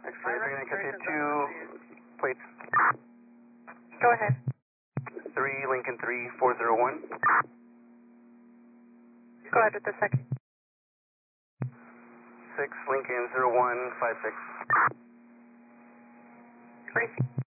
X-ray 392, plates. Go ahead. 3 Lincoln 3401. Go ahead with the second. 6 Lincoln 0156. Gracie.